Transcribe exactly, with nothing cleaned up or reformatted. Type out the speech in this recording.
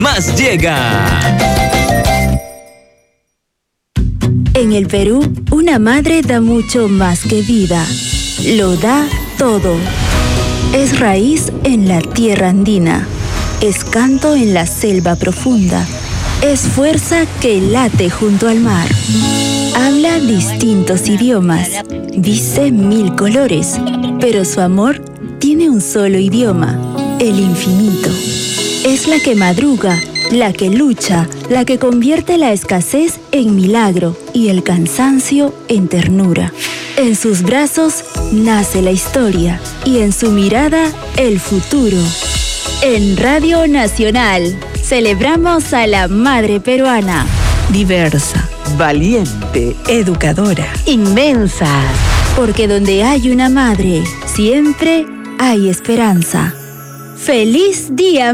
Más llega. En el Perú, una madre da mucho más que vida. Lo da todo. Es raíz en la tierra andina. Es canto en la selva profunda. Es fuerza que late junto al mar. Habla distintos idiomas. Dice mil colores. Pero su amor tiene un solo idioma: el infinito. Es la que madruga, la que lucha, la que convierte la escasez en milagro y el cansancio en ternura. En sus brazos nace la historia y en su mirada el futuro. En Radio Nacional celebramos a la madre peruana. Diversa, valiente, educadora, Inmensa. Porque donde hay una madre, siempre hay esperanza. ¡Feliz día!